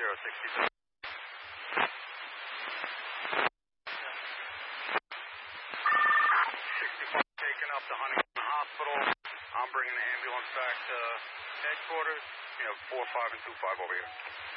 60. Taken up to Huntington Hospital. I'm bringing the ambulance back to headquarters. 4-5 and 2-5 over here.